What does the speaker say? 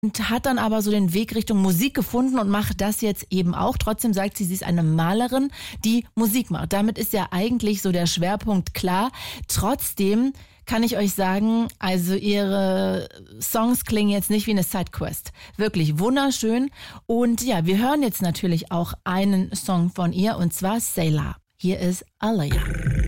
und hat dann aber so den Weg Richtung Musik gefunden und macht das jetzt eben auch. Trotzdem sagt sie, sie ist eine Malerin, die Musik macht. Damit ist ja eigentlich so der Schwerpunkt klar. Trotzdem kann ich euch sagen, also ihre Songs klingen jetzt nicht wie eine Sidequest. Wirklich wunderschön. Und ja, wir hören jetzt natürlich auch einen Song von ihr, und zwar Sailor. Hier ist Alaya.